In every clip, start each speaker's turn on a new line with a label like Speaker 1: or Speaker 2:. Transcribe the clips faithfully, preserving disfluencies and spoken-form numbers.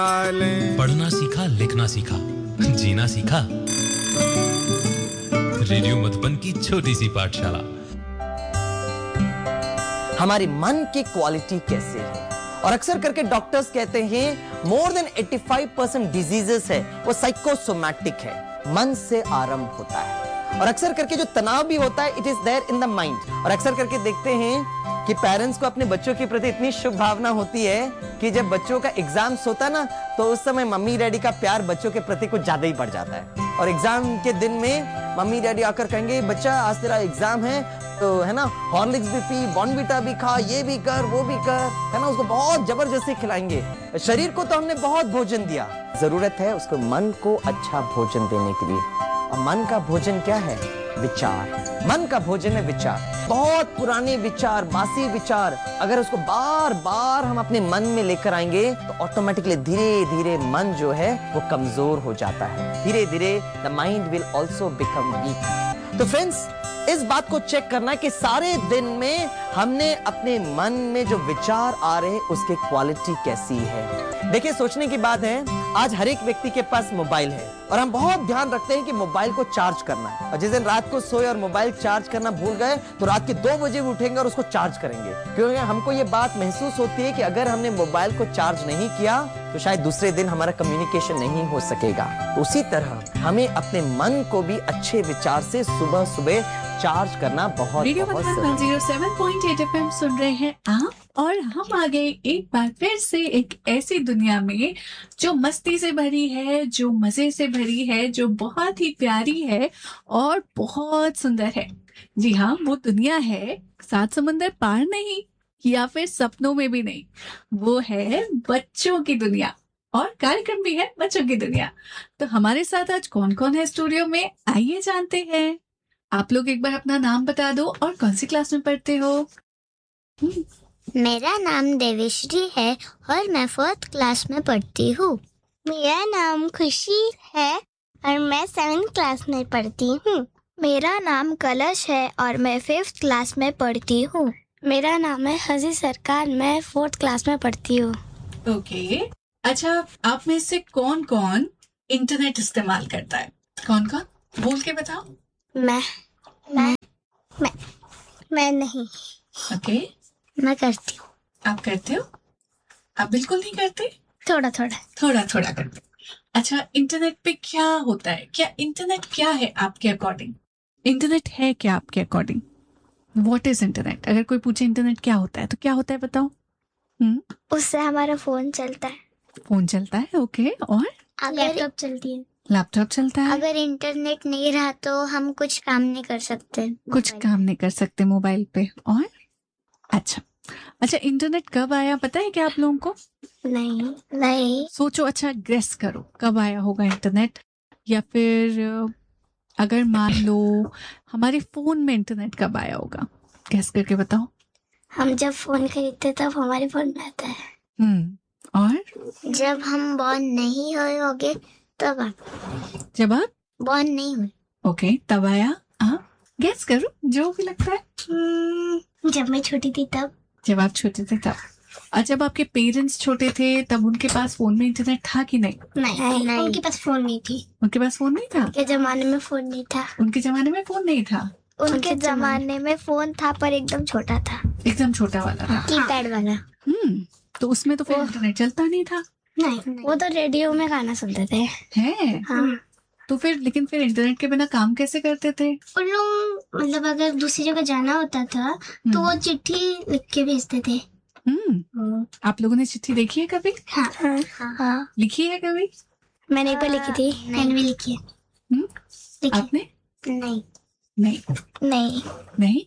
Speaker 1: पढ़ना सीखा, लिखना सीखा, जीना सीखा। रेडियो मधुबन की छोटी सी पाठशाला।
Speaker 2: हमारी मन की क्वालिटी कैसे है? और अक्सर करके डॉक्टर्स कहते हैं मोर देन पचासी परसेंट डिजीजेस है वो साइकोसोमैटिक है, मन से आरंभ होता है। और अक्सर करके जो तनाव भी होता है it is there in the mind. और अक्सर करके देखते हैं कि पेरेंट्स को अपने बच्चों के प्रति इतनी शुभ भावना होती है कि जब बच्चों का एग्जाम्स होता है ना तो उस समय मम्मी डैडी का प्यार बच्चों के प्रति कुछ ज्यादा ही बढ़ जाता है। और एग्जाम के दिन में मम्मी डैडी आकर कहेंगे बच्चा आज तेरा एग्जाम है तो है ना हॉर्लिक्स भी पी, बॉर्नविटा भी खा, ये भी कर वो भी कर, है ना। उसको बहुत जबरदस्ती खिलाएंगे। शरीर को तो हमने बहुत भोजन दिया, जरूरत है उसको मन को अच्छा भोजन देने के लिए। और मन का भोजन क्या है? विचार। मन का भोजन है विचार। बहुत पुराने विचार, बासी विचार अगर उसको बार बार हम अपने मन में लेकर आएंगे तो ऑटोमेटिकली धीरे धीरे मन जो है वो कमजोर हो जाता है। धीरे धीरे the mind will also become weak. तो फ्रेंड्स इस बात को चेक करना कि सारे दिन में हमने अपने मन में जो विचार आ रहे हैं उसकी क्वालिटी कैसी है। देखिए सोचने की बात है, आज हर एक व्यक्ति के पास मोबाइल है और हम बहुत ध्यान रखते हैं कि मोबाइल को चार्ज करना है। और जिस दिन रात को सोए और मोबाइल चार्ज करना भूल गए तो रात के दो बजे उठेंगे और उसको चार्ज करेंगे, क्योंकि हमको ये बात महसूस होती है कि अगर हमने मोबाइल को चार्ज नहीं किया तो शायद दूसरे दिन हमारा कम्युनिकेशन नहीं हो सकेगा। तो उसी तरह हमें अपने मन को भी अच्छे विचार से सुबह सुबह चार्ज करना बहुत
Speaker 3: रेडियो
Speaker 2: बहुत
Speaker 3: Madhuban one O seven point eight F M सुन रहे हैं आप, और हम आ गए एक बार फिर से एक ऐसी दुनिया में जो मस्ती से भरी है, जो मजे से भरी है, जो बहुत ही प्यारी है और बहुत सुंदर है। जी हाँ, वो दुनिया है सात समंदर पार नहीं या फिर सपनों में भी नहीं, वो है बच्चों की दुनिया। और कार्यक्रम भी है बच्चों की दुनिया। तो हमारे साथ आज कौन कौन है स्टूडियो में, आइए जानते हैं। आप लोग एक बार अपना नाम बता दो और कौन सी क्लास में पढ़ते हो।
Speaker 4: मेरा नाम देवेश्री है और मैं फोर्थ क्लास में पढ़ती हूँ। मेरा नाम खुशी है और मैं सेवेंथ क्लास में पढ़ती हूँ। मेरा नाम कलश है और मैं फिफ्थ क्लास में पढ़ती हूँ। मेरा नाम है हजी सरकार, मैं फोर्थ क्लास में पढ़ती हूँ।
Speaker 3: ओके, अच्छा आप में से कौन कौन इंटरनेट इस्तेमाल करता है? कौन कौन बोल के बताओ।
Speaker 4: मैं मैं मैं मैं नहीं।
Speaker 3: ओके,
Speaker 4: मैं करती हूँ।
Speaker 3: आप करते हो? आप बिल्कुल नहीं करते?
Speaker 4: थोड़ा थोड़ा
Speaker 3: थोड़ा थोड़ा करते। अच्छा, इंटरनेट पे क्या होता है? क्या इंटरनेट क्या है आपके अकॉर्डिंग? इंटरनेट है क्या आपके अकॉर्डिंग? What is internet? अगर कोई पूछे इंटरनेट क्या होता है तो क्या होता है बताओ। हम्म,
Speaker 4: उससे हमारा फोन चलता है।
Speaker 3: फोन चलता है, ओके। और
Speaker 4: लैपटॉप चलती है।
Speaker 3: लैपटॉप चलता है।
Speaker 4: अगर इंटरनेट नहीं रहा तो हम कुछ काम नहीं कर सकते।
Speaker 3: कुछ काम नहीं कर सकते मोबाइल पे। और अच्छा अच्छा इंटरनेट कब आया पता है क्या आप लोगों को?
Speaker 4: नहीं नहीं
Speaker 3: सोचो, अच्छा गेस करो कब आया होगा इंटरनेट। या फिर अगर मान लो हमारे फोन में इंटरनेट कब आया होगा, गेस करके बताओ।
Speaker 4: हम जब फोन खरीदते तब हमारे फोन में आता है।
Speaker 3: हम्म, और
Speaker 4: जब हम बॉर्न नहीं हुए होंगे तब।
Speaker 3: जब आप
Speaker 4: बॉर्न नहीं हुए,
Speaker 3: ओके तब आया। हाँ, गेस करो जो भी लगता है।
Speaker 4: hmm, जब मैं छोटी थी तब।
Speaker 3: जब आप छोटे थे तब। और जब आपके पेरेंट्स छोटे थे तब उनके पास फोन में इंटरनेट था कि नहीं?
Speaker 4: नहीं, नहीं, नहीं। उनके पास फोन नहीं थी।
Speaker 3: उनके पास फोन नहीं था?
Speaker 4: उनके जमाने में फोन नहीं था।
Speaker 3: उनके जमाने में फोन नहीं था।
Speaker 4: उनके जमाने में फोन था पर एकदम छोटा था,
Speaker 3: एकदम छोटा वाला था,
Speaker 4: कीपैड वाला।
Speaker 3: हम्म, तो उसमें तो फिर इंटरनेट चलता नहीं था।
Speaker 4: नहीं, नहीं, वो तो रेडियो में गाना सुनते थे।
Speaker 3: है?
Speaker 4: हाँ।
Speaker 3: तो फिर लेकिन फिर इंटरनेट के बिना काम कैसे करते थे?
Speaker 4: उन लोग मतलब अगर दूसरी जगह जाना होता था तो वो चिट्ठी लिख के भेजते थे।
Speaker 3: हम्म, आप लोगों ने चिट्ठी देखी है कभी?
Speaker 4: हाँ, हाँ, हाँ।
Speaker 3: लिखी है कभी?
Speaker 4: मैंने पर लिखी थी। मैंने भी लिखी है।
Speaker 3: हम्म, आपने?
Speaker 4: नहीं
Speaker 3: नहीं
Speaker 4: नहीं
Speaker 3: नहीं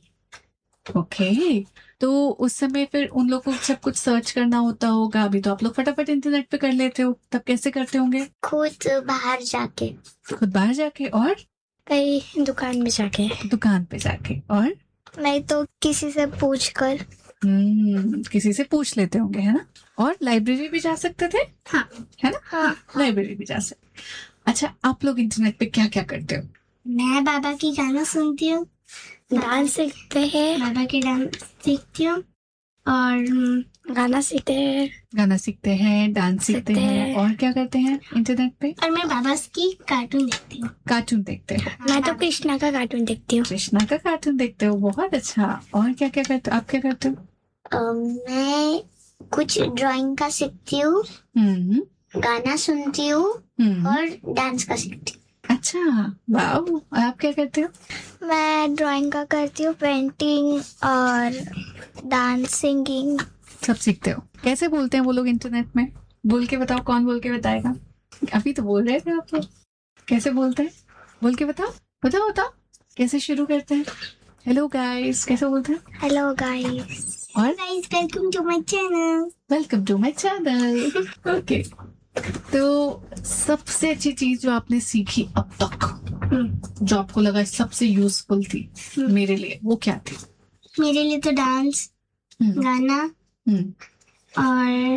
Speaker 3: ओके। तो उस समय फिर उन लोगों को सब कुछ सर्च करना होता होगा। अभी तो आप लोग फटाफट इंटरनेट पे कर लेते हो, तब कैसे करते होंगे?
Speaker 4: खुद बाहर जाके।
Speaker 3: खुद बाहर जाके? और
Speaker 4: कहीं दुकान में जाके।
Speaker 3: दुकान पे जाके। और
Speaker 4: नहीं तो किसी से पूछ कर।
Speaker 3: हम्म, किसी से पूछ लेते होंगे, है ना। और लाइब्रेरी भी जा सकते थे।
Speaker 4: हाँ,
Speaker 3: है ना।
Speaker 4: हाँ,
Speaker 3: लाइब्रेरी भी जा सकते। अच्छा, आप लोग इंटरनेट पे क्या क्या करते हो?
Speaker 4: मैं बाबा की गाना सुनती हूँ, डांस सीखते हैं। बाबा के डांस सीखती हूँ और गाना सीखते हैं
Speaker 3: गाना सीखते हैं, डांस सीखते
Speaker 4: सीखते
Speaker 3: हैं,
Speaker 4: हैं।
Speaker 3: और क्या करते हैं इंटरनेट पे?
Speaker 4: और मैं बाबा की कार्टून देखती हूँ।
Speaker 3: कार्टून देखते हैं।
Speaker 4: मैं तो कृष्णा का कार्टून देखती हूँ।
Speaker 3: कृष्णा का कार्टून देखते हो, बहुत अच्छा। और क्या क्या करते हो? आप क्या करते हो?
Speaker 4: मैं कुछ ड्राइंग का सीखती हूँ,
Speaker 3: हम्म
Speaker 4: गाना सुनती हूँ
Speaker 3: हम्म
Speaker 4: और डांस का सीखती हूँ।
Speaker 3: अच्छा, वाह। और आप क्या करते हो?
Speaker 4: मैं ड्राइंग का करती हूँ, पेंटिंग और डांस, सिंगिंग।
Speaker 3: सब सीखते हो। कैसे बोलते हैं वो लोग इंटरनेट में? बोल के बताओ, कौन बोल के बताएगा? अभी तो बोल रहे थे आप लोग। कैसे बोलते हैं? बोल के बताओ, बताओ बताओ। कैसे शुरू करते हैं? हेलो गाइस, कैसे बोलते हैं?
Speaker 4: Hello guys.
Speaker 3: और
Speaker 4: guys, welcome to my channel.
Speaker 3: Welcome to my channel. Okay, तो सबसे अच्छी चीज जो आपने सीखी अब तक, जो आपको लगा सबसे यूजफुल थी मेरे लिए, वो क्या थी?
Speaker 4: मेरे लिए तो डांस,
Speaker 3: हम्म,
Speaker 4: गाना
Speaker 3: हम्म,
Speaker 4: और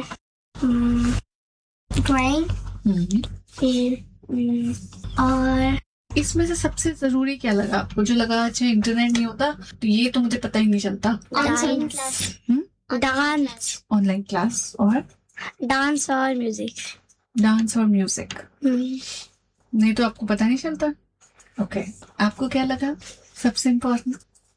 Speaker 4: ड्राइंग,
Speaker 3: हम्म।
Speaker 4: फिर हम्म, और
Speaker 3: इसमें से सबसे जरूरी क्या लगा आपको, जो लगा अच्छा इंटरनेट नहीं होता तो ये तो मुझे पता ही नहीं चलता?
Speaker 4: Online class, dance,
Speaker 3: online class और
Speaker 4: डांस और म्यूजिक।
Speaker 3: डांस और म्यूजिक। नहीं तो आपको पता नहीं चलता। ओके, आपको क्या लगा सबसे इम्पोर्टेंट?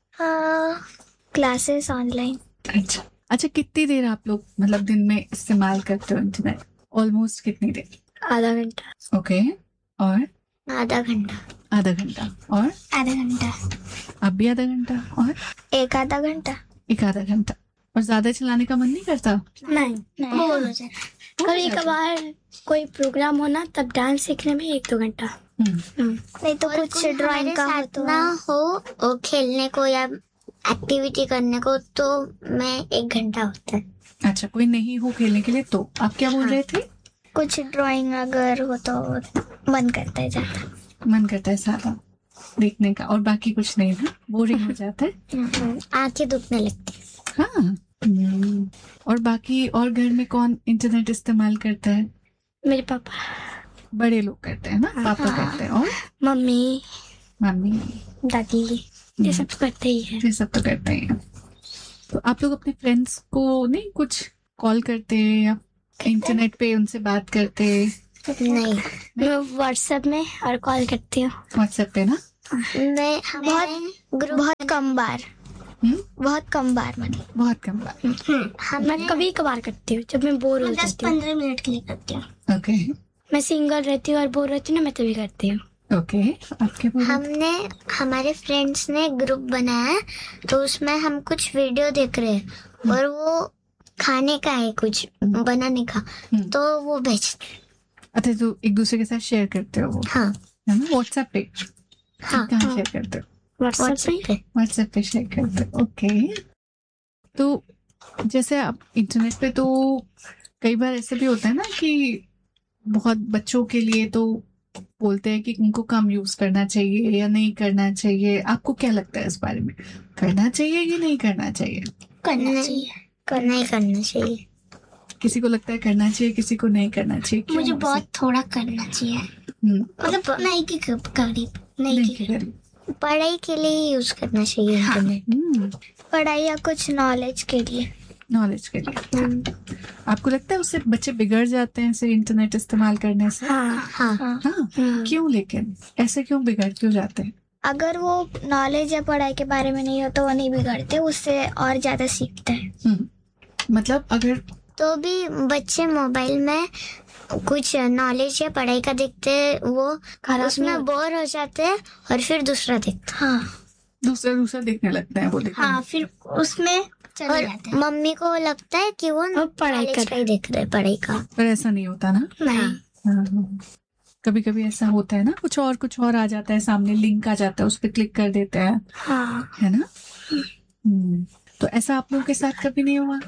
Speaker 4: Classes online.
Speaker 3: अच्छा अच्छा, कितनी देर आप लोग मतलब दिन में इस्तेमाल करते हो इंटरनेट? ऑलमोस्ट कितनी देर?
Speaker 4: आधा घंटा।
Speaker 3: ओके, और
Speaker 4: आधा घंटा।
Speaker 3: आधा घंटा, और
Speaker 4: आधा घंटा।
Speaker 3: अब भी आधा घंटा, और
Speaker 4: एक आधा घंटा।
Speaker 3: एक आधा घंटा। और ज्यादा चलाने का मन नहीं करता?
Speaker 4: नहीं, बोर हो जाए। कभी कभार कोई प्रोग्राम होना तब डांस सीखने में एक दो घंटा।
Speaker 3: हम्म,
Speaker 4: नहीं तो कुछ ड्राइंग का हो तो ना हो और खेलने को या एक्टिविटी करने को तो मैं एक घंटा होता है।
Speaker 3: अच्छा, कोई नहीं हो खेलने के लिए तो आप क्या बोल रहे थे?
Speaker 4: कुछ ड्राइंग अगर हो तो मन करता है ज्यादा।
Speaker 3: मन करता है ज्यादा देखने का, और बाकी कुछ नहीं ना, बोरिंग हो जाता है।
Speaker 4: आंखें दुखने लगती है।
Speaker 3: हाँ। हम्म, और बाकी और घर में कौन इंटरनेट इस्तेमाल करता है?
Speaker 4: मेरे पापा,
Speaker 3: बड़े लोग करते हैं ना, पापा करते हैं, और
Speaker 4: मम्मी,
Speaker 3: मम्मी,
Speaker 4: दादी, ये सब करते ही है।
Speaker 3: ये सब तो करते हैं। तो आप लोग अपने फ्रेंड्स को नहीं कुछ कॉल करते या इंटरनेट पे उनसे बात करते?
Speaker 4: नहीं, मैं व्हाट्सएप में और कॉल करती हूँ।
Speaker 3: व्हाट्सएप पे ना?
Speaker 4: मैं बहुत बहुत कम बार
Speaker 3: हम्म,
Speaker 4: बहुत कम बार मतलब
Speaker 3: बहुत कम बार।
Speaker 4: हाँ, मैं कभी कभार करती हूँ जब मैं बोर हो जाती हूँ। पंद्रह मिनट के लिए करती हूँ।
Speaker 3: ओके
Speaker 4: मैं सिंगल रहती हूँ और बोर रहती हूँ ना, मैं तभी करती हूँ।
Speaker 3: ओके, आप क्या बोल रहे थे?
Speaker 4: हमने हमारे फ्रेंड्स ने ग्रुप बनाया है, तो उसमें हम कुछ वीडियो देख रहे हैं और वो खाने का है, कुछ बनाने का, तो वो भेजते हैं।
Speaker 3: अच्छा, तो एक दूसरे के साथ शेयर करते हो वो?
Speaker 4: हाँ
Speaker 3: है ना, व्हाट्सएप पे?
Speaker 4: हाँ,
Speaker 3: कहाँ शेयर करते हो?
Speaker 4: व्हाट्सएप पे।
Speaker 3: व्हाट्सएप पे शेयर करते हो, ओके। तो जैसे आप इंटरनेट पे, तो कई बार ऐसे भी होता है ना कि बहुत बच्चों के लिए तो बोलते हैं कि उनको कम यूज करना चाहिए या नहीं करना चाहिए। आपको क्या लगता है इस बारे में, करना चाहिए कि नहीं करना चाहिए?
Speaker 4: करना चाहिए। करना ही करना चाहिए।
Speaker 3: किसी को लगता है करना चाहिए, किसी को नहीं करना चाहिए। क्यों?
Speaker 4: मुझे बहुत थोड़ा करना चाहिए,
Speaker 3: हम्म,
Speaker 4: मतलब नहीं कि करीब नहीं
Speaker 3: नहीं
Speaker 4: कि
Speaker 3: कि करीब।
Speaker 4: पढ़ाई के लिए यूज करना चाहिए इंटरनेट।
Speaker 3: हम्म,
Speaker 4: पढ़ाई या कुछ नॉलेज के लिए।
Speaker 3: नॉलेज के लिए। आपको लगता है उससे बच्चे बिगड़ जाते हैं इसे इंटरनेट इस्तेमाल करने से?
Speaker 4: हाँ हाँ,
Speaker 3: हाँ, क्यों? लेकिन ऐसे क्यों बिगड़ क्यों जाते हैं?
Speaker 4: अगर वो नॉलेज या पढ़ाई के बारे में नहीं हो तो वो नहीं बिगड़ते, उससे और ज्यादा सीखते हैं।
Speaker 3: हम्म, मतलब अगर
Speaker 4: तो भी बच्चे मोबाइल में कुछ नॉलेज या पढ़ाई का देखते वो उसमें बोर हो जाते हैं और फिर दूसरा देखते। हाँ,
Speaker 3: दूसरा दूसरा देखने लगते हैं वो, देखो।
Speaker 4: हाँ, फिर उसमें चले जाते हैं। मम्मी को लगता है कि वो पढ़ाई का ही देख रहे, पढ़ाई का।
Speaker 3: पर ऐसा नहीं होता ना।
Speaker 4: नहीं,
Speaker 3: कभी कभी ऐसा होता है ना, कुछ और कुछ और आ जाता है सामने, लिंक आ जाता है, उस पर क्लिक कर देते हैं।
Speaker 4: हाँ,
Speaker 3: है ना? हम्म, तो ऐसा आप लोगों के साथ कभी नहीं हुआ?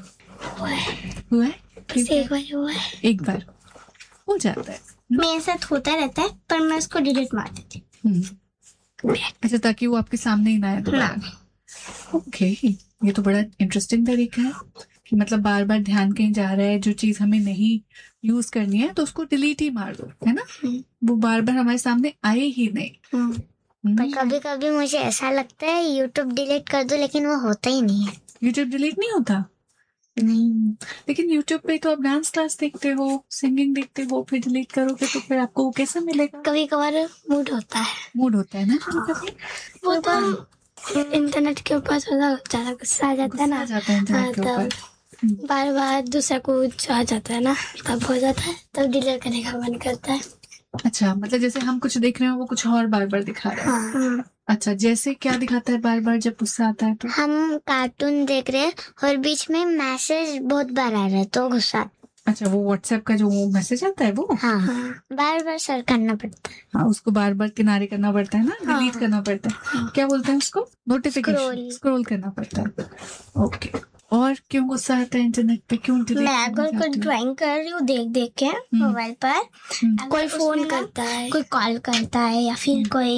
Speaker 3: हुआ है?
Speaker 4: एक बार हुआ है।
Speaker 3: एक बार हो जाता है।
Speaker 4: मेरे साथ होता रहता है, पर मैं उसको डिलीट मार देती
Speaker 3: हूँ। अच्छा, ताकि वो आपके सामने ही ना आए दोबारा। ओके, ये तो बड़ा इंटरेस्टिंग तरीका है कि मतलब बार बार ध्यान कहीं जा रहा है, जो चीज हमें नहीं यूज करनी है तो उसको डिलीट ही मार दो, है ना? वो बार बार हमारे सामने आए ही नहीं।
Speaker 4: पर कभी कभी मुझे ऐसा लगता है यूट्यूब डिलीट कर दो, लेकिन वो होता ही नहीं है।
Speaker 3: यूट्यूब डिलीट नहीं होता? नहीं, लेकिन यूट्यूब पे तो आप डांस क्लास देखते हो, सिंगिंग देखते हो, फिर डिलीट करोगे तो फिर आपको वो कैसे मिलेगा?
Speaker 4: कभी कभार मूड होता है,
Speaker 3: मूड होता है ना कभी कभी,
Speaker 4: वो तो इंटरनेट के ऊपर ज्यादा ज्यादा गुस्सा आ जाता है
Speaker 3: गुस्सा आ
Speaker 4: ना,
Speaker 3: जाता है इंटरनेट के
Speaker 4: हाँ,
Speaker 3: ऊपर।
Speaker 4: तब बार बार दूसरा कुछ आ जाता है ना, तब हो जाता है, तब डिलीट करने का मन करता है।
Speaker 3: अच्छा, मतलब जैसे हम कुछ देख रहे हैं वो कुछ और बार बार दिखा रहा है।
Speaker 4: हाँ,
Speaker 3: अच्छा, जैसे क्या दिखाता है बार बार जब गुस्सा आता है तो?
Speaker 4: हम कार्टून देख रहे हैं और बीच में मैसेज बहुत बार आ रहा है तो गुस्सा।
Speaker 3: अच्छा, वो व्हाट्सएप का जो मैसेज आता है वो?
Speaker 4: हाँ, हाँ, बार बार सर करना पड़ता है।
Speaker 3: हाँ, उसको बार बार किनारे करना पड़ता है ना, डिलीट करना पड़ता है। क्या बोलते हैं उसको? Notification,
Speaker 4: Scroll.
Speaker 3: स्क्रॉल करना पड़ता है। ओके, और क्यों गुस्सा आता है इंटरनेट पे, क्यों delete
Speaker 4: मैं
Speaker 3: करना
Speaker 4: अगर कोई
Speaker 3: चाहते हो?
Speaker 4: ड्राइंग कर रही हूँ देख देख के मोबाइल पर,
Speaker 3: हम्म,
Speaker 4: कोई फोन करता है, कोई कॉल करता है, या फिर कोई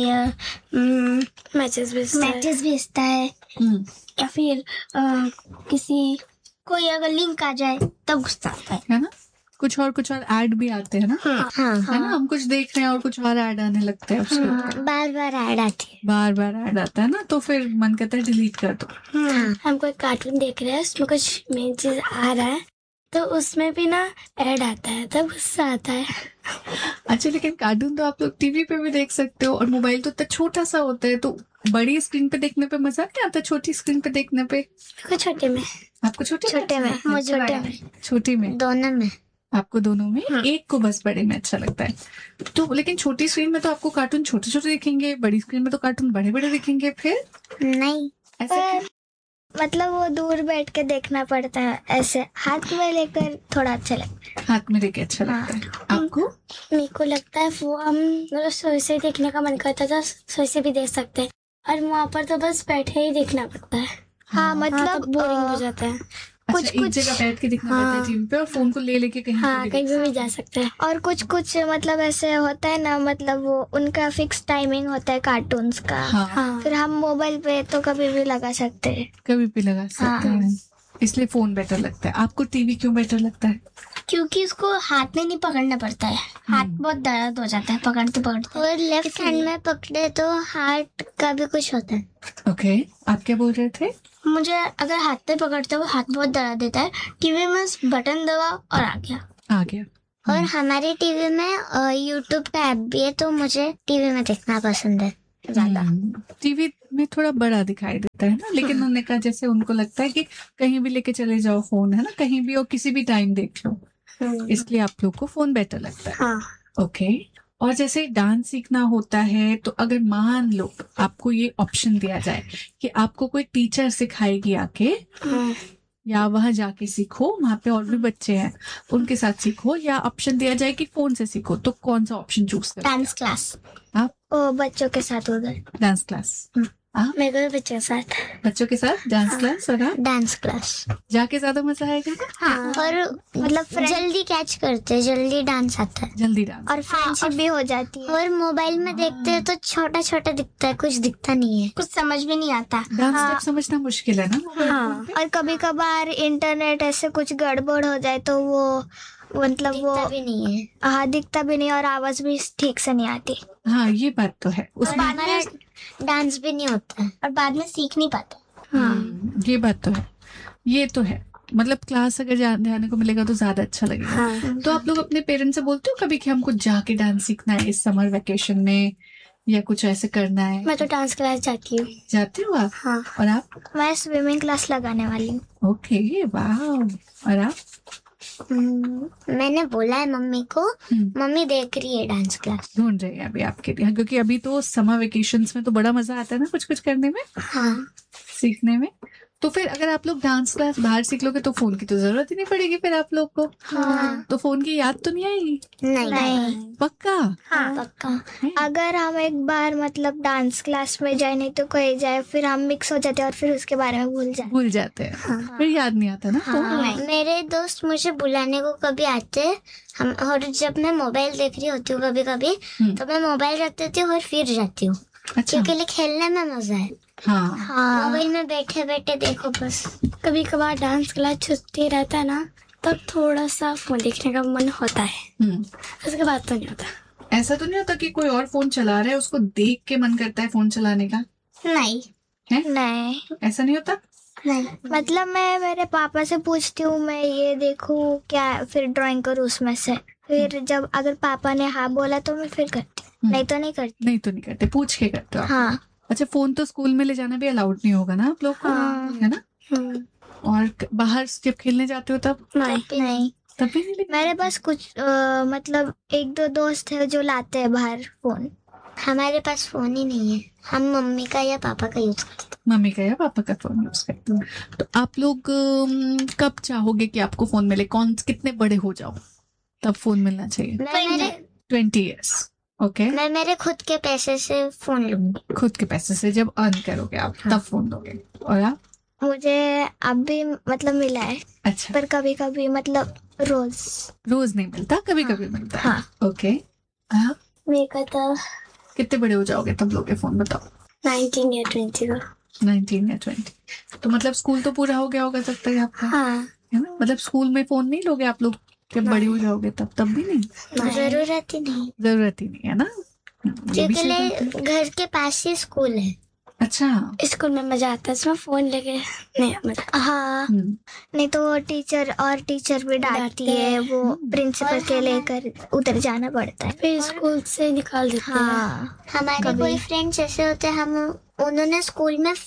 Speaker 4: मैसेज भेजता है मैसेज भेजता है
Speaker 3: हम्म,
Speaker 4: या फिर अ, किसी कोई अगर लिंक आ जाए तब गुस्सा आता है।
Speaker 3: है ना, कुछ और कुछ और ऐड भी आते हैं ना,
Speaker 4: हाँ, हाँ,
Speaker 3: है ना, हम कुछ देख रहे हैं और कुछ और ऐड आने लगते हैं उसके ऊपर,
Speaker 4: बार बार ऐड आती है।
Speaker 3: बार बार ऐड आता है ना, तो फिर मन करता है डिलीट कर दो।
Speaker 4: हाँ, हम कोई कार्टून देख रहे हैं, उसमें कुछ मेन चीज आ रहा है तो उसमें भी ना ऐड आता है, तब गुस्सा आता है।
Speaker 3: अच्छा, लेकिन कार्टून तो आप लोग टीवी पे भी देख सकते हो, और मोबाइल तो इतना छोटा सा होता है, तो बड़ी स्क्रीन पे देखने पे मजा नहीं आता, छोटी स्क्रीन पे देखने पे?
Speaker 4: को छोटे में
Speaker 3: आपको छोटे
Speaker 4: छोटे में मुझे छोटे में
Speaker 3: छोटी में
Speaker 4: दोनों में।
Speaker 3: आपको दोनों में? एक को बस बड़े में अच्छा लगता है तो, लेकिन छोटी स्क्रीन में तो आपको कार्टून छोटे छोटे दिखेंगे, बड़ी स्क्रीन में तो कार्टून बड़े बड़े दिखेंगे, फिर
Speaker 4: नहीं,
Speaker 3: ऐसे
Speaker 4: पर
Speaker 3: क्यों?
Speaker 4: मतलब वो दूर बैठ के देखना पड़ता है, ऐसे हाथ में लेकर थोड़ा अच्छा लगता है।
Speaker 3: हाथ में लेके अच्छा लगता है आपको?
Speaker 4: मेरे को लगता है वो हम रसोई से देखने का मन करता था, रसोई से भी देख सकते हैं, और वहाँ पर तो बस बैठे ही देखना पड़ता है। हाँ, मतलब बोरिंग हो जाता है।
Speaker 3: अच्छा,
Speaker 4: कुछ
Speaker 3: एक
Speaker 4: कुछ
Speaker 3: जगह बैठ के देखना पड़ता है टीवी पे, और फोन को ले लेके कहीं
Speaker 4: हाँ
Speaker 3: पे भी
Speaker 4: कहीं
Speaker 3: देख
Speaker 4: भी जा सकते हैं। और कुछ कुछ मतलब ऐसे होता है ना, मतलब वो उनका फिक्स टाइमिंग होता है कार्टून्स का।
Speaker 3: हाँ।
Speaker 4: हाँ, फिर हम मोबाइल पे तो कभी भी लगा सकते हैं।
Speaker 3: कभी भी लगा सकते
Speaker 4: हाँ।
Speaker 3: हैं, इसलिए फोन बेटर लगता है। आपको टीवी क्यों बेटर लगता है?
Speaker 4: क्योंकि उसको हाथ में नहीं पकड़ना पड़ता है, हाथ बहुत दर्द हो जाता है पकड़ते पकड़ते, और लेफ्ट हैंड में पकड़े तो हार्ट का भी कुछ होता है।
Speaker 3: ओके, आप क्या बोल रहे थे?
Speaker 4: मुझे अगर हाथ पे पकड़ते हुए हाथ बहुत दर्द देता है, टीवी में बटन दबा और आ गया
Speaker 3: आ गया।
Speaker 4: और हमारे टीवी में यूट्यूब का ऐप भी है, तो मुझे टीवी में देखना पसंद है ज्यादा।
Speaker 3: टीवी में थोड़ा बड़ा दिखाई देता है ना, लेकिन उन्होंने कहा जैसे उनको लगता है कि कहीं भी लेके चले जाओ फोन, है ना, कहीं भी और किसी भी टाइम देख लो, इसलिए आप लोग को फोन बेटर लगता है।
Speaker 4: हाँ,
Speaker 3: ओके, और जैसे डांस सीखना होता है तो अगर मान लो आपको ये ऑप्शन दिया जाए कि आपको कोई टीचर सिखाएगी आके, या वहां जाके सीखो, वहां पे और भी बच्चे हैं उनके साथ सीखो, या ऑप्शन दिया जाए कि फोन से सीखो, तो कौन सा ऑप्शन चूज करोगे?
Speaker 4: Dance class.
Speaker 3: आप?
Speaker 4: ओ, बच्चों के साथ उधर
Speaker 3: डांस क्लास? आप?
Speaker 4: मेरे को भी बच्चों के साथ
Speaker 3: बच्चों के साथ डांस क्लास? और आप?
Speaker 4: Dance class.
Speaker 3: जाके ज्यादा मजा आएगा ना?
Speaker 4: हाँ, और मतलब जल्दी कैच करते हैं, जल्दी डांस आता है,
Speaker 3: जल्दी डांस,
Speaker 4: और फ्रेंडशिप भी हो जाती है। और मोबाइल में देखते हैं तो छोटा छोटा दिखता है, कुछ दिखता नहीं है, कुछ समझ भी नहीं आता।
Speaker 3: डांस स्टेप समझना मुश्किल है ना मोबाइल
Speaker 4: हाँ,
Speaker 3: पे?
Speaker 4: और कभी कभार इंटरनेट ऐसे कुछ गड़बड़ हो जाए तो वो मतलब वो भी नहीं है। हाँ, दिखता भी नहीं और आवाज भी ठीक से नहीं आती,
Speaker 3: हाँ, ये बात तो है।
Speaker 4: और बाद में डांस भी नहीं होता है, और बाद में सीख नहीं पाते।
Speaker 3: हाँ, ये बात तो है, ये तो है। मतलब क्लास अगर जा, जाने को मिलेगा तो ज्यादा अच्छा लगेगा।
Speaker 4: हाँ।
Speaker 3: तो आप लोग अपने पेरेंट्स से बोलते हो कभी कि हमको जाके डांस सीखना है इस समर वेकेशन में, या कुछ ऐसे करना है?
Speaker 4: मैं तो डांस क्लास जाती हूँ।
Speaker 3: जाते हो आप?
Speaker 4: हाँ।
Speaker 3: और आप?
Speaker 4: मैं स्विमिंग क्लास लगाने वाली हूँ।
Speaker 3: ओके, वाह। और आप?
Speaker 4: मैंने बोला है मम्मी को, मम्मी देख रही है डांस क्लास,
Speaker 3: ढूंढ रहे हैं अभी आपके लिए, क्योंकि अभी तो समर वेकेशंस में तो बड़ा मजा आता है ना कुछ कुछ करने में,
Speaker 4: हाँ,
Speaker 3: सीखने में। तो फिर अगर आप लोग डांस क्लास बाहर सीख लोगे तो फोन की तो जरूरत ही नहीं पड़ेगी फिर आप लोग को।
Speaker 4: हाँ।
Speaker 3: तो फोन की याद तो नहीं आएगी?
Speaker 4: नहीं, नहीं।
Speaker 3: पक्का?
Speaker 4: हाँ, पक्का। अगर हम एक बार मतलब डांस क्लास में जाए, नहीं तो कहीं जाए, फिर हम मिक्स हो जाते हैं और फिर उसके बारे में भूल जाते
Speaker 3: भूल जाते हैं। हाँ। फिर याद नहीं आता ना।
Speaker 4: हाँ। मेरे दोस्त मुझे बुलाने को कभी आते हम, और जब मैं मोबाइल देख रही होती हूँ कभी कभी, तो मैं मोबाइल रख देती हूँ और फिर जाती हूँ।
Speaker 3: अच्छा।
Speaker 4: क्योंकि खेलने में मजा है।
Speaker 3: हाँ,
Speaker 4: हाँ, मोबाइल में बैठे बैठे देखो बस। कभी कभार डांस क्लास छुट्टी रहता है ना, तब थोड़ा सा फोन देखने का मन होता है, उसके बाद तो नहीं होता।
Speaker 3: ऐसा तो नहीं होता कि कोई और फोन चला रहा है उसको देख के मन करता है फोन चलाने का?
Speaker 4: नहीं
Speaker 3: है?
Speaker 4: नहीं,
Speaker 3: ऐसा नहीं होता?
Speaker 4: नहीं, मतलब मैं मेरे पापा से पूछती हूँ मैं ये देखूँ क्या, फिर ड्राइंग करूँ उसमें से, फिर जब अगर पापा ने हाँ बोला तो मैं फिर करती हूँ, नहीं तो नहीं करती।
Speaker 5: नहीं तो नहीं करते, पूछ के करते हो आप?
Speaker 4: हाँ।
Speaker 5: अच्छा, फोन तो स्कूल में ले जाना भी अलाउड नहीं होगा ना आप लोग को,
Speaker 4: हाँ।
Speaker 5: है ना?
Speaker 4: हम्म,
Speaker 5: और क- बाहर जब खेलने जाते हो तब
Speaker 4: नहीं नहीं
Speaker 5: तब भी नहीं लेके
Speaker 4: मेरे पास कुछ अ, मतलब एक दो दोस्त है जो लाते हैं बाहर फोन। हमारे पास फोन ही नहीं है, हम मम्मी का या पापा का यूज करते
Speaker 5: मम्मी का या पापा का फोन यूज करते हो? तो आप लोग अम, कब चाहोगे कि आपको फोन मिले? कौन कितने बड़े हो जाओ तब फोन मिलना चाहिए?
Speaker 4: मैं मेरे
Speaker 5: ट्वेंटी इयर्स। ओके,
Speaker 4: मैं मेरे खुद के पैसे से फोन लूंगी।
Speaker 5: खुद के पैसे से जब अर्न करोगे आप तब फोन दोगे। और आप?
Speaker 4: मुझे अब भी मतलब मिला है,
Speaker 5: अच्छा,
Speaker 4: पर कभी कभी मतलब रोज।
Speaker 5: रोज नहीं मिलता, कभी कभी मिलता है।
Speaker 4: हाँ।
Speaker 5: ओके, आप
Speaker 4: मेरे का तो
Speaker 5: कितने बड़े हो जाओगे तब लोगे फोन, बताओ?
Speaker 4: नाइनटीन या ट्वेंटी का।
Speaker 5: नाइनटीन या ट्वेंटी। तो मतलब स्कूल तो पूरा हो गया होगा तब तक आपका,
Speaker 4: हाँ,
Speaker 5: है ना? मतलब स्कूल में फोन नहीं लोगे आप लोग जब बड़ी हो जाओगे तब तब भी नहीं?
Speaker 4: जरूरत ही नहीं,
Speaker 5: जरूरत ही नहीं है ना, ये भी
Speaker 4: क्योंकि
Speaker 5: सही
Speaker 4: ले-
Speaker 5: बात है।
Speaker 4: घर के पास ही स्कूल है।
Speaker 5: अच्छा,
Speaker 4: स्कूल में मजा आता है, इसमें फोन लेके नहीं मजा। हाँ,
Speaker 5: हम्म,
Speaker 4: नहीं तो वो टीचर और टीचर भी डांटती है, वो प्रिंसिपल के लेकर उधर जाना पड़ता है, फिर स्कूल से निकाल देते हैं। हाँ, हमारे कोई फ्रेंड्स ऐसे होते हैं, हम उन्होंने स्कूल में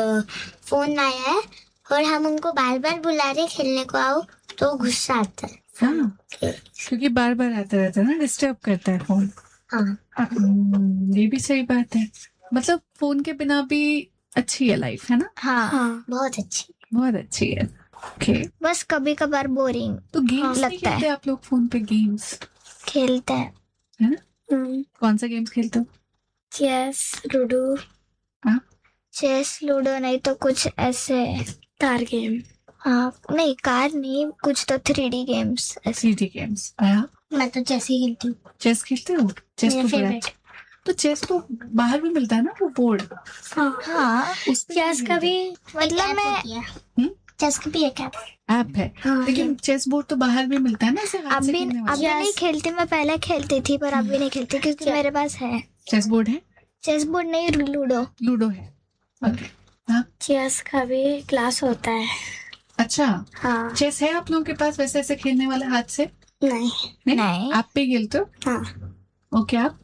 Speaker 4: फोन लाया है और हम उनको बार बार बुला रहे खेलने को आओ, तो गुस्सा आता है।
Speaker 5: हाँ, क्योंकि बार बार आता रहता है ना, डिस्टर्ब करता है फोन।
Speaker 4: हाँ,
Speaker 5: हम्म, ये भी सही बात है। मतलब फोन के बिना भी अच्छी है लाइफ, है ना?
Speaker 4: हाँ, हाँ, बहुत अच्छी।
Speaker 5: बहुत अच्छी है। ओके,
Speaker 4: बस कभी कभार बोरिंग
Speaker 5: तो गेम्स नहीं
Speaker 4: लगता
Speaker 5: खेलते
Speaker 4: है।
Speaker 5: आप लोग फोन पे? गेम्स
Speaker 4: खेलते हैं,
Speaker 5: है ना? कौन सा गेम्स खेलते हो?
Speaker 4: Chess, ludo.
Speaker 5: हाँ?
Speaker 4: चेस, लूडो, नहीं तो कुछ ऐसे कार गेम। हाँ, नहीं कार नहीं, कुछ तो थ्री डी गेम्स ऐसे।
Speaker 5: Three D games. आया,
Speaker 4: मैं तो चेस ही खेलती हूँ,
Speaker 5: चेस खेलते हो? चेस तो बड़ा अच्छा। तो चेस तो बाहर भी मिलता है ना, वो बोर्ड?
Speaker 4: हाँ,
Speaker 5: उस पे
Speaker 4: चेस का भी मतलब मैं
Speaker 5: हम्म?
Speaker 4: चेस का भी एक ऐप
Speaker 5: ऐप है,
Speaker 4: हाँ,
Speaker 5: लेकिन चेस बोर्ड तो बाहर भी मिलता है ना, ऐसे हाथ से
Speaker 4: अभी
Speaker 5: खेलने वाला।
Speaker 4: अभी नहीं खेलती, मैं पहले खेलती थी पर अभी नहीं खेलती क्योंकि मेरे पास है
Speaker 5: चेस बोर्ड है,
Speaker 4: चेस बोर्ड नहीं, लूडो।
Speaker 5: लूडो है। ओके, हाँ,
Speaker 4: चेस का भी क्लास होता है।
Speaker 5: अच्छा,
Speaker 4: हाँ,
Speaker 5: चेस है आप लोगों के पास वैसे ऐसे खेलने वाला हाथ से?
Speaker 4: नहीं
Speaker 5: नहीं,
Speaker 4: नहीं।
Speaker 5: आप पे खेलते हो?
Speaker 4: हाँ,
Speaker 5: ओके, आप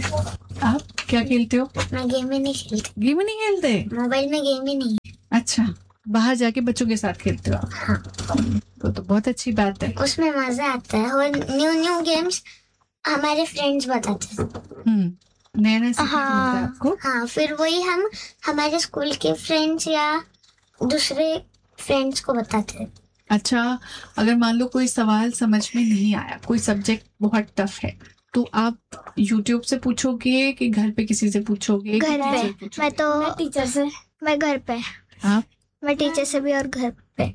Speaker 5: आप क्या खेलते हो?
Speaker 4: मैं गेम ही नहीं खेलती,
Speaker 5: गेम नहीं खेलते?
Speaker 4: मोबाइल में गेम ही नहीं।
Speaker 5: अच्छा, बाहर जाके बच्चों के साथ खेलते हो आप?
Speaker 4: हाँ,
Speaker 5: तो, तो बहुत अच्छी बात है।
Speaker 4: उसमें मजा आता है और न्यू न्यू गेम्स हमारे फ्रेंड्स बताते हैं।
Speaker 5: हम्म, नया नया सीखने को मिलता है आपको।
Speaker 4: हाँ, फिर वही हम हमारे स्कूल के फ्रेंड्स या दूसरे फ्रेंड्स को बताते हैं।
Speaker 5: अच्छा, अगर मान लो कोई सवाल समझ में नहीं आया, कोई सब्जेक्ट बहुत टफ है, तो आप यूट्यूब से पूछोगे कि घर पे किसी से पूछोगे?
Speaker 4: घर
Speaker 5: कि
Speaker 4: पे
Speaker 5: टीचर पूछोगे?
Speaker 4: मैं तो टीचर से, मैं घर पे,
Speaker 5: आप?
Speaker 4: मैं टीचर से भी और घर पे।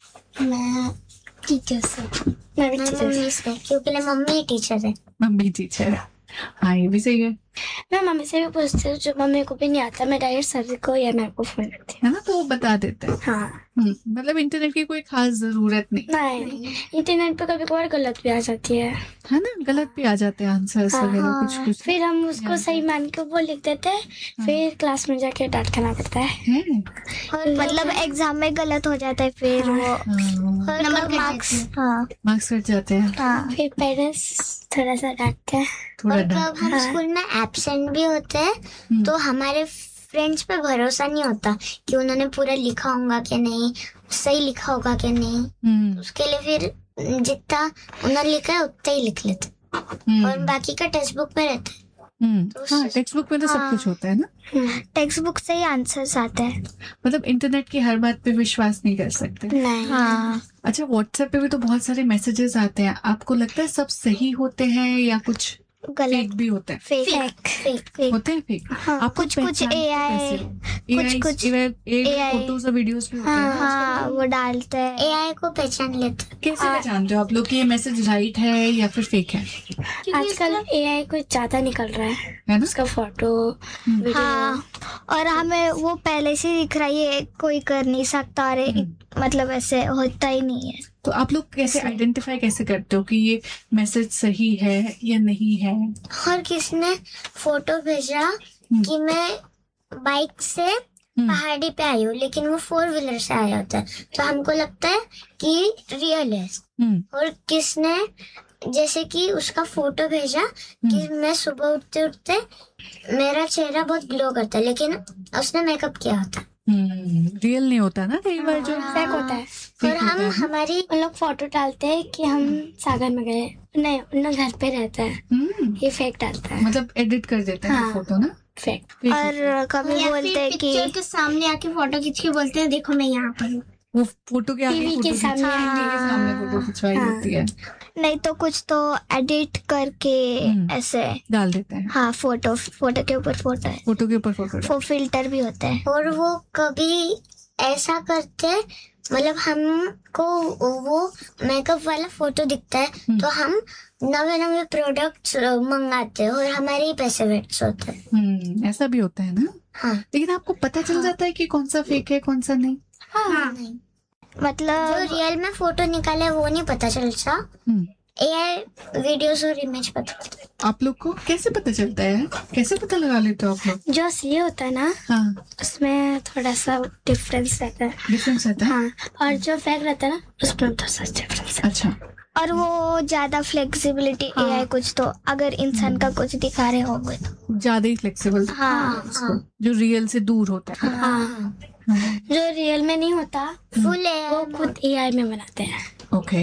Speaker 4: मैं टीचर से, मैं भी टीचर से, क्योंकि मम्मी टीचर है।
Speaker 5: मम्मी टीचर है, हाँ ये भी सही है।
Speaker 4: मैं मम्मी से भी पूछती हूँ, जो मम्मी को भी नहीं आता मैं डायरेक्ट सर को या मैम को फोन करती हूँ।
Speaker 5: है ना, तो वो बता देते हैं।
Speaker 4: हाँ,
Speaker 5: हम्म, मतलब इंटरनेट की कोई खास जरूरत नहीं
Speaker 4: नहीं, इंटरनेट पे कभी कभार गलत भी आ जाती है,
Speaker 5: है ना, गलत भी आ जाते हैं आंसर्स वगैरह कुछ कुछ।
Speaker 4: फिर हम उसको सही मान के वो लिख देते हैं, फिर क्लास में जाके डांट खाना पड़ता है।
Speaker 5: है
Speaker 4: और मतलब एग्जाम में गलत हो जाता है, फिर वो नंबर मार्क्स, हाँ
Speaker 5: मार्क्स कट जाते हैं,
Speaker 4: हाँ, फिर पेरेंट्स थोड़ा सा डांटते हैं।
Speaker 5: थोड़ा
Speaker 4: और
Speaker 5: डांट-
Speaker 4: जब हम स्कूल में एब्सेंट भी होते हैं तो हमारे फ्रेंड्स पे भरोसा नहीं होता कि उन्होंने पूरा लिखा होगा कि नहीं, सही लिखा होगा कि नहीं।
Speaker 5: हम्म,
Speaker 4: उसके लिए फिर जितना उन्होंने लिखा है उतना ही लिख लेते,
Speaker 5: हम्म,
Speaker 4: और बाकी का टेक्स्ट बुक में रहता है।
Speaker 5: हम्म,
Speaker 4: तो
Speaker 5: हाँ,
Speaker 4: उस-
Speaker 5: टेक्स्ट बुक में तो सब
Speaker 4: हाँ।
Speaker 5: कुछ होता है ना।
Speaker 4: टेक्स्ट बुक से ही आंसर्स आते हैं।
Speaker 5: मतलब इंटरनेट की हर बात पे विश्वास नहीं कर सकते।
Speaker 4: नहीं, हाँ,
Speaker 5: अच्छा, व्हाट्सएप पे भी तो बहुत सारे मैसेजेस आते हैं, आपको लगता है सब सही होते हैं या कुछ
Speaker 4: गलत,
Speaker 5: फेक भी होते हैं?
Speaker 4: फेक फेक फेक
Speaker 5: होते हैं फेक?
Speaker 4: हाँ,
Speaker 5: आपको
Speaker 4: कुछ कुछ
Speaker 5: पहचानते
Speaker 4: एआई
Speaker 5: कैसे हो?
Speaker 4: कुछ
Speaker 5: AI
Speaker 4: कुछ
Speaker 5: एआई फोटोज और वीडियोस भी होते हैं ना?
Speaker 4: हाँ, वो डालते हैं, एआई को पहचान लेते हैं।
Speaker 5: कैसे पहचानते हो आप लोग कि ये मैसेज राइट है या फिर फेक है?
Speaker 4: आजकल एआई कुछ ज्यादा निकल रहा है,
Speaker 5: है ना?
Speaker 4: उसका फोटो वीडियो, हाँ, और हमें वो पहले से दिख रहा है, ये कोई कर नहीं सकता, और मतलब ऐसे होता ही नहीं है।
Speaker 5: तो आप लोग कैसे आइडेंटिफाई कैसे करते हो कि ये मैसेज सही है या नहीं है?
Speaker 4: और किसी ने फोटो भेजा कि मैं बाइक से पहाड़ी पे आई हूँ, लेकिन वो फोर व्हीलर से आया होता है, तो हमको लगता है कि रियल है।
Speaker 5: हम्म,
Speaker 4: और किसने जैसे कि उसका फोटो भेजा कि मैं सुबह उठते उठते मेरा चेहरा बहुत ग्लो करता है, लेकिन उसने मेकअप किया होता है।
Speaker 5: हम्म, रियल नहीं होता ना कई बार जो
Speaker 4: फेक होता है।
Speaker 5: फेक
Speaker 4: और
Speaker 5: होता
Speaker 4: हम
Speaker 5: है।
Speaker 4: हमारी उन लोग फोटो डालते हैं कि हम सागर में गए, नहीं उन लोग घर पे रहता है,
Speaker 5: हम्म,
Speaker 4: ये फेक डालता है,
Speaker 5: मतलब एडिट कर देते हैं
Speaker 4: हाँ।
Speaker 5: फोटो ना।
Speaker 4: फेक।
Speaker 5: फेक
Speaker 4: और कभी बोलते हैं कि पिक्चर के सामने आके फोटो खींच के बोलते हैं देखो मैं यहाँ पर हूँ।
Speaker 5: वो फोटो के आगे
Speaker 4: टीवी
Speaker 5: फोटो
Speaker 4: के
Speaker 5: खींच-
Speaker 4: सामने।
Speaker 5: टीवी के सामने फोटो खिंचवाई
Speaker 4: हाँ।
Speaker 5: होती है,
Speaker 4: नहीं तो कुछ तो एडिट करके
Speaker 5: हम्म।
Speaker 4: ऐसे,
Speaker 5: डाल देते हैं
Speaker 4: हाँ फोटो फोटो के ऊपर फोटो है,
Speaker 5: फोटो के ऊपर फोटो डाल-
Speaker 4: वो फिल्टर भी होता है। और वो कभी ऐसा करते हैं, मतलब हमको वो मेकअप वाला फोटो दिखता है तो हम नवे नवे प्रोडक्ट्स मंगाते हैं और हमारे ही पैसे वेस्ट होते हैं।
Speaker 5: हम्म, ऐसा भी होता है ना।
Speaker 4: हाँ।
Speaker 5: लेकिन आपको पता चल जाता है कि कौन सा फेक है कौन सा नहीं।
Speaker 4: हाँ। मतलब जो रियल में फोटो निकाले वो नहीं पता चलता,
Speaker 5: हम्म,
Speaker 4: एआई वीडियोस और इमेज पता चलता है।
Speaker 5: आप लोग को कैसे पता चलता है, कैसे पता लगा लेते हो आप लोग?
Speaker 4: जो असली होता है ना,
Speaker 5: हाँ,
Speaker 4: उसमें थोड़ा सा डिफरेंस रहता है।
Speaker 5: डिफरेंस रहता है।
Speaker 4: हाँ, और जो फेक रहता है ना, उसमें थोड़ा सा डिफरेंस।
Speaker 5: अच्छा,
Speaker 4: और वो ज्यादा फ्लेक्सिबिलिटी
Speaker 5: हाँ।
Speaker 4: एआई कुछ तो अगर इंसान का कुछ दिखा रहे होंगे तो
Speaker 5: ज्यादा ही फ्लेक्सिबल,
Speaker 4: हाँ, हाँ,
Speaker 5: जो रियल से दूर होता है।
Speaker 4: हाँ।
Speaker 5: हाँ।
Speaker 4: जो रियल में नहीं होता फुल वो खुद एआई में बनाते हैं।
Speaker 5: ओके,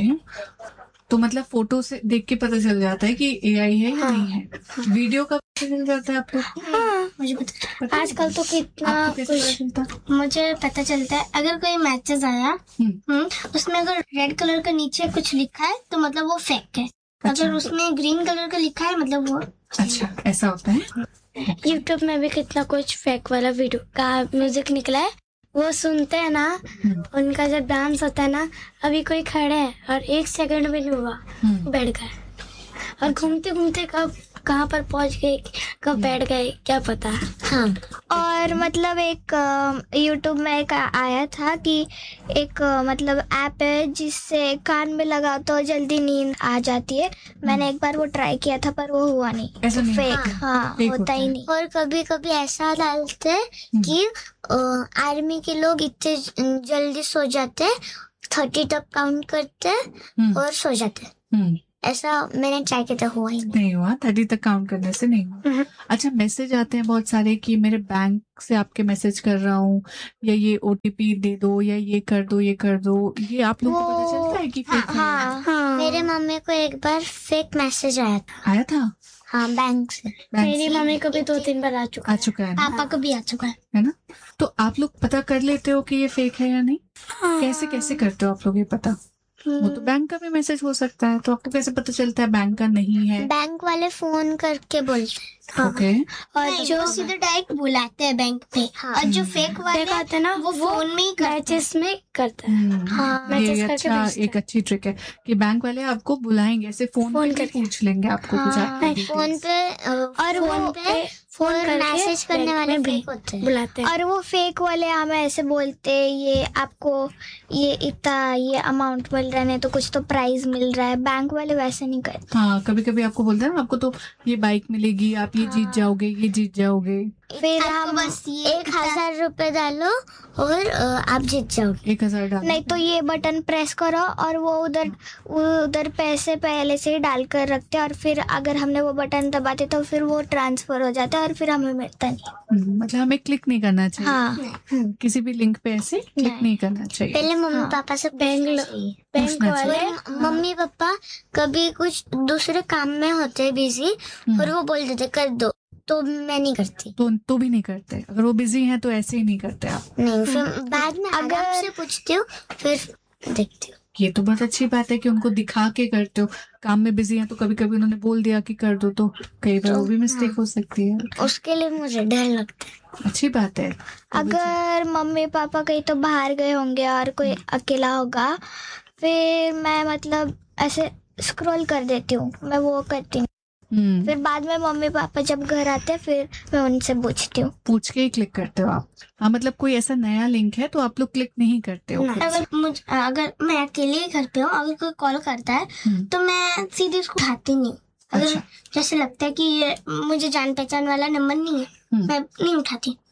Speaker 5: तो मतलब फोटो से देख के पता चल जाता है कि एआई है या नहीं है। वीडियो का पता चल जाता है आप लोग को?
Speaker 4: हाँ, मुझे पता
Speaker 5: पता
Speaker 4: आजकल तो कितना
Speaker 5: आपको कैसे पता चलता?
Speaker 4: मुझे पता चलता है, अगर कोई मैसेज आया
Speaker 5: हम्म,
Speaker 4: हम्म, उसमें अगर रेड कलर का नीचे कुछ लिखा है तो मतलब वो फेक है।
Speaker 5: अच्छा।
Speaker 4: अगर उसमें ग्रीन कलर का लिखा है मतलब वो।
Speaker 5: अच्छा, ऐसा होता है।
Speaker 4: यूट्यूब में भी कितना कुछ फेक वाला वीडियो का म्यूजिक निकला है, वो सुनते हैं ना, उनका जब डांस होता है ना, अभी कोई खड़े है और एक सेकंड भी नहीं हुआ
Speaker 5: हम्म,
Speaker 4: बैठ गए, और घूमते घूमते कब कहाँ पर पहुंच गए, कब बैठ गए क्या पता। हाँ। और मतलब एक यूट्यूब में एक आया था कि एक अ, मतलब ऐप है जिससे कान में लगाओ तो जल्दी नींद आ जाती है। मैंने एक बार वो ट्राई किया था पर वो हुआ नहीं,
Speaker 5: ऐसा नहीं
Speaker 4: फेक।
Speaker 5: होता।
Speaker 4: हाँ,
Speaker 5: फेक
Speaker 4: होता
Speaker 5: होता
Speaker 4: ही
Speaker 5: है।
Speaker 4: नहीं। और कभी कभी ऐसा डालते हैं कि आर्मी के लोग इतने जल्दी सो जाते हैं, थर्टी तक काउंट करते हैं
Speaker 5: हम्म,
Speaker 4: और सो जाते हैं।
Speaker 5: हम्म,
Speaker 4: ऐसा मैंने ट्राई किया था, हुआ ही नहीं।
Speaker 5: नहीं हुआ, थर्टी तक काउंट करने से नहीं हुआ। अच्छा, मैसेज आते हैं बहुत सारे कि मेरे बैंक से आपके मैसेज कर रहा हूँ, या ये ओटीपी दे दो, या ये कर दो ये कर दो, ये आप लोगों को पता चलता है कि फेक है?
Speaker 4: हाँ, हाँ। मेरे मम्मी को एक बार फेक मैसेज आया था।
Speaker 5: आया था
Speaker 4: हाँ, बैंक से।
Speaker 5: बैंक
Speaker 4: मेरी
Speaker 5: से?
Speaker 4: मम्मी को भी दो तीन बार आ चुका
Speaker 5: आ
Speaker 4: है।
Speaker 5: चुका है ना?
Speaker 4: पापा को भी आ चुका है।
Speaker 5: है ना? तो आप लोग पता कर लेते हो कि ये फेक है या नहीं? कैसे कैसे करते हो आप लोग ये पता? वो तो बैंक का भी मैसेज हो सकता है, तो आपको कैसे पता चलता है बैंक का नहीं है?
Speaker 4: बैंक वाले फोन करके बोलते हैं। हाँ।
Speaker 5: ओके,
Speaker 4: और जो सीधे डायरेक्ट बुलाते हैं बैंक पे। हाँ। और जो फेक वाले आते हैं ना, वो फोन में ही मैसेज में करता है। हाँ,
Speaker 5: ये
Speaker 4: मैसेज करके
Speaker 5: अच्छा,
Speaker 4: भेजते हैं।
Speaker 5: एक अच्छी ट्रिक है कि बैंक वाले आपको बुलाएंगे, ऐसे फोन
Speaker 4: फोन
Speaker 5: पे
Speaker 4: करके।
Speaker 5: पूछ लेंगे आपको कुछ
Speaker 4: हाँ,
Speaker 5: आपकी
Speaker 4: फोन
Speaker 5: details।
Speaker 4: पे और फोन पे फोन मैसेज करने वाले फेक होते हैं, बुलाते हैं। और वो फेक वाले हमें ऐसे बोलते हैं, ये आपको ये इतना ये अमाउंट मिल रहा है, नहीं तो कुछ तो प्राइस मिल रहा है। बैंक वाले वैसे नहीं करते।
Speaker 5: हाँ, कभी कभी आपको बोलते हैं ना, आपको तो ये बाइक मिलेगी, आप ये जीत जाओगे, ये जीत जाओगे।
Speaker 4: फिर हम बस एक हजार रुपए डालो और अ, आप जीत जाओगे।
Speaker 5: एक हजार डाल
Speaker 4: नहीं तो ये बटन प्रेस करो, और वो उधर वो उधर पैसे पहले से ही डाल कर रखते हैं, और फिर अगर हमने वो बटन दबाते तो फिर वो ट्रांसफर हो जाता है और फिर हमें मिलता नहीं।
Speaker 5: हम्म, मतलब हमें क्लिक नहीं करना चाहिए।
Speaker 4: हाँ,
Speaker 5: किसी भी लिंक पे ऐसे क्लिक
Speaker 4: नहीं।
Speaker 5: नहीं करना चाहिए।
Speaker 4: पहले मम्मी पापा से बैंक बैंक
Speaker 5: पूछना
Speaker 4: वाले
Speaker 5: चाहिए।
Speaker 4: मम्मी पापा कभी कुछ दूसरे काम में होते हैं बिजी, और वो बोल देते कर दो, तो मैं नहीं करती।
Speaker 5: तो तो भी नहीं करते, अगर वो बिजी हैं तो ऐसे ही नहीं करते आप।
Speaker 4: नहीं, फिर बाद में आराम से पूछती हूँ, फिर देखती हूँ।
Speaker 5: ये तो बहुत अच्छी बात है कि उनको दिखा के करते हो। काम में बिजी हैं तो कभी कभी उन्होंने बोल दिया कि कर दो, तो कई बार वो भी मिस्टेक हो सकती है।
Speaker 4: उसके लिए मुझे डर लगता है।
Speaker 5: अच्छी बात है।
Speaker 4: अगर मम्मी पापा कहीं तो बाहर गए होंगे और कोई अकेला होगा, फिर मैं मतलब ऐसे स्क्रॉल कर देती हूँ, मैं वो करती हूँ।
Speaker 5: हम्म,
Speaker 4: फिर बाद में मम्मी पापा जब घर आते हैं फिर मैं उनसे पूछती हूँ।
Speaker 5: पूछ के ही क्लिक करते हो आप? हाँ, मतलब कोई ऐसा नया लिंक है तो आप लोग क्लिक नहीं करते हो? खुद से?
Speaker 4: अगर मुझ अगर मैं अकेले ही घर पे हूँ, अगर कोई कॉल करता है
Speaker 5: हम्म,
Speaker 4: तो मैं सीधे उसको उठाती नहीं। अगर
Speaker 5: अच्छा।
Speaker 4: जैसे लगता है कि ये मुझे जान पहचान वाला नंबर नहीं है,
Speaker 5: हम्म।
Speaker 4: मैं नहीं उठाती।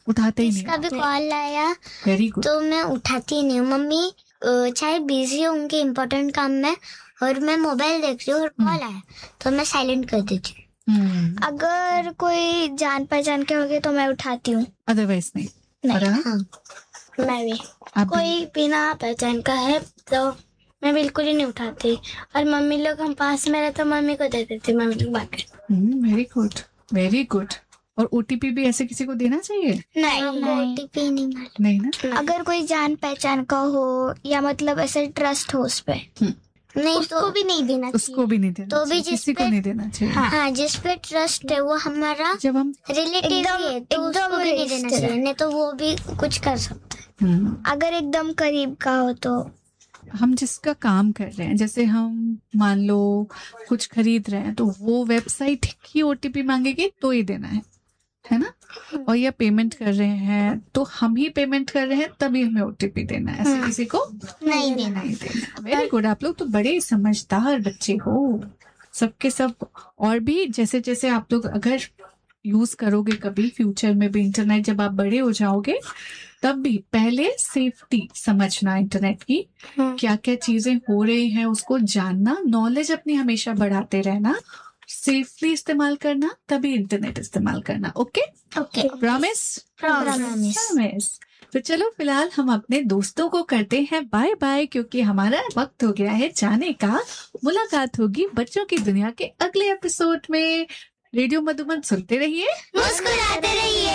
Speaker 5: उठाते ही
Speaker 4: इसका भी
Speaker 5: नहीं।
Speaker 4: कॉल आया
Speaker 5: वेरी गुड।
Speaker 4: तो मैं उठाती नहीं हूँ। मम्मी अ, चाहे बिजी हो उनके इम्पोर्टेंट काम में और मैं मोबाइल देख रही हूँ और कॉल आया तो मैं साइलेंट कर देती हूँ। अगर कोई जान पहचान के हो गए तो मैं उठाती हूँ,
Speaker 5: अदरवाइज नहीं।
Speaker 4: नहीं।
Speaker 5: और आप?
Speaker 4: हाँ, मैं भी।
Speaker 5: आप भी?
Speaker 4: कोई बिना पहचान का है तो मैं बिल्कुल ही नहीं उठाती। और मम्मी लोग हम पास में रहे तो मम्मी को दे देती, मम्मी लोग बात करती।
Speaker 5: Very good, very good. और ओटीपी भी ऐसे किसी को देना चाहिए?
Speaker 4: नहीं, ओटीपी नहीं मालूम।
Speaker 5: नहीं ना।
Speaker 4: अगर कोई जान पहचान का हो या मतलब ऐसे ट्रस्ट हो उस पे, नहीं उसको तो भी नहीं देना चाहिए।
Speaker 5: उसको भी नहीं देना
Speaker 4: तो भी
Speaker 5: चाहिए,
Speaker 4: जिस
Speaker 5: किसी को
Speaker 4: पे-
Speaker 5: नहीं देना चाहिए।
Speaker 4: हाँ, जिस पे ट्रस्ट है वो हमारा
Speaker 5: जब हम
Speaker 4: रिलेटिव है तो उसको भी नहीं देना चाहिए, नहीं तो वो भी कुछ कर सकता है।
Speaker 5: हम्म,
Speaker 4: अगर एकदम करीब का हो तो
Speaker 5: हम जिसका काम कर रहे हैं, जैसे हम मान लो कुछ खरीद रहे हैं तो वो वेबसाइट ही ओटीपी मांगेगी तो ही देना है, है ना। और या पेमेंट कर रहे हैं तो हम ही पेमेंट कर रहे हैं तभी हमें ओटीपी देना है, ऐसे किसी को
Speaker 4: नहीं देना।
Speaker 5: नहीं देना। वेरी गुड, आप लोग तो बड़े समझदार बच्चे हो सबके सब। और भी जैसे जैसे आप लोग अगर यूज करोगे कभी फ्यूचर में भी इंटरनेट, जब आप बड़े हो जाओगे तब भी पहले सेफ्टी समझना इंटरनेट की, क्या क्या चीजें हो रही हैं उसको जानना, नॉलेज अपनी हमेशा बढ़ाते रहना, सेफली इस्तेमाल करना, तभी इंटरनेट इस्तेमाल करना। Okay
Speaker 4: okay,
Speaker 5: promise?
Speaker 4: Promise.
Speaker 5: Promise. तो चलो फिलहाल हम अपने दोस्तों को करते हैं बाय बाय, क्योंकि हमारा वक्त हो गया है जाने का। मुलाकात होगी बच्चों की दुनिया के अगले एपिसोड में। रेडियो मधुबन सुनते रहिए,
Speaker 4: मुस्कुराते रहिए।